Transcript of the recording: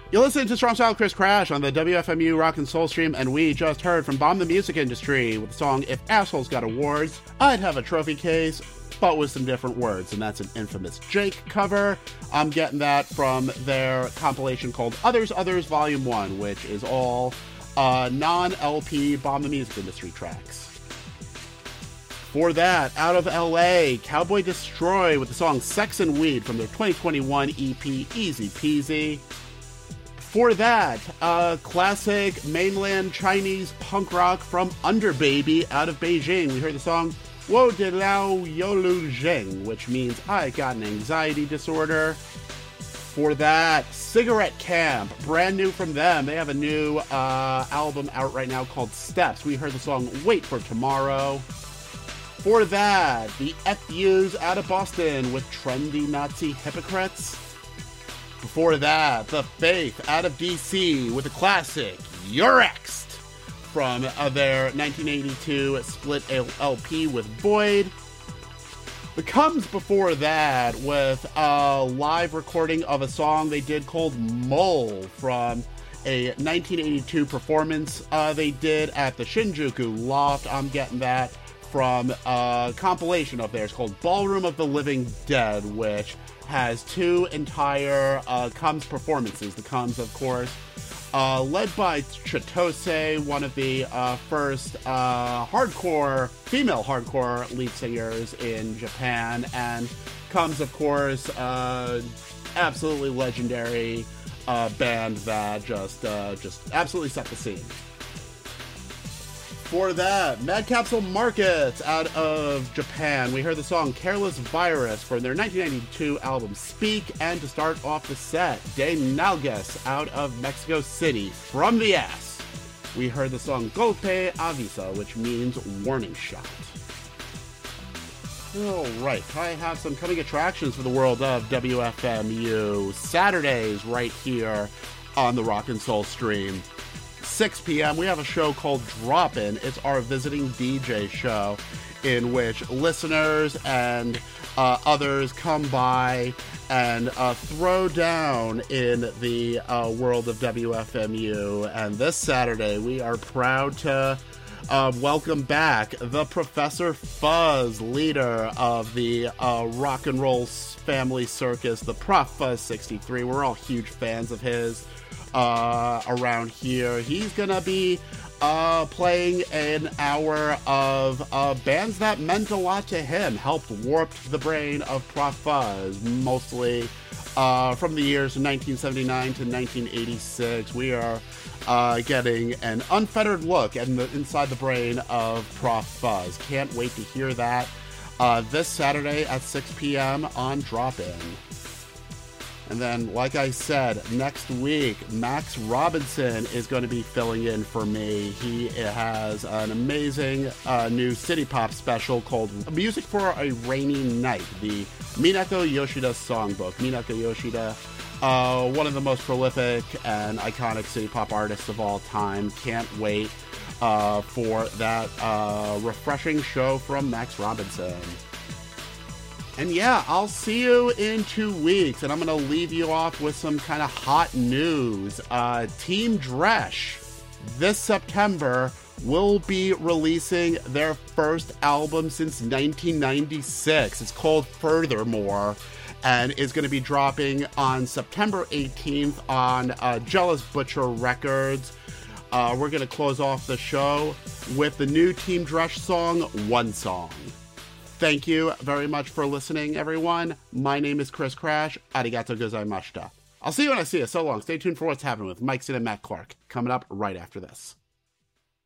You're listening to Strong Style Chris Crash on the WFMU Rock and Soul Stream, and we just heard from Bomb the Music Industry with the song If Assholes Got Awards, I'd Have a Trophy Case, but with some different words, and that's an infamous Jake cover. I'm getting that from their compilation called Others Volume 1, which is all non-LP Bomb the Music Industry tracks. For that, out of LA, Cowboy Destroy with the song Sex and Weed from their 2021 EP Easy Peasy. For that, classic mainland Chinese punk rock from Underbaby out of Beijing. We heard the song Wo De Lao Yolu Zheng, which means I got an anxiety disorder. For that, Cigarette Camp, brand new from them. They have a new album out right now called Steps. We heard the song Wait for Tomorrow. For that, the FUs out of Boston with Trendy Nazi Hypocrites. Before that, The Faith out of DC with the classic You're Exed from their 1982 split LP with Void. It comes before that with a live recording of a song they did called Mole from a 1982 performance they did at the Shinjuku Loft. I'm getting that from a compilation of theirs called Ballroom of the Living Dead, which has two entire Comes performances. The Comes, of course, led by Chitose, one of the first female hardcore lead singers in Japan, and Comes, of course, absolutely legendary band that just absolutely set the scene. For that, Mad Capsule Markets out of Japan. We heard the song Careless Virus from their 1992 album Speak, and to start off the set, De Nalgas out of Mexico City from the ass. We heard the song Golpe Avisa, which means warning shot. Alright, I have some coming attractions for the world of WFMU. Saturdays right here on the Rock and Soul Stream. 6 p.m. we have a show called Drop-In. It's our visiting DJ show in which listeners and others come by and throw down in the world of WFMU. And this Saturday we are proud to welcome back the Professor Fuzz, leader of the rock and roll family circus, the Prof Fuzz 63. We're all huge fans of his around here. He's gonna be playing an hour of bands that meant a lot to him, helped warp the brain of Prof Fuzz, mostly from the years 1979 to 1986. We are getting an unfettered look inside the brain of Prof Fuzz. Can't wait to hear that this Saturday at 6 p.m. on Drop-In. And then, like I said, next week, Max Robinson is going to be filling in for me. He has an amazing new city pop special called Music for a Rainy Night, the Minako Yoshida songbook. Minako Yoshida, one of the most prolific and iconic city pop artists of all time. Can't wait for that refreshing show from Max Robinson. And yeah, I'll see you in 2 weeks, and I'm going to leave you off with some kind of hot news. Team Dresch, this September, will be releasing their first album since 1996. It's called Furthermore, and is going to be dropping on September 18th on Jealous Butcher Records. We're going to close off the show with the new Team Dresch song, One Song. Thank you very much for listening, everyone. My name is Chris Crash. Arigato gozaimashita. I'll see you when I see you. So long. Stay tuned for what's happening with Mike Sin and Matt Clark. Coming up right after this.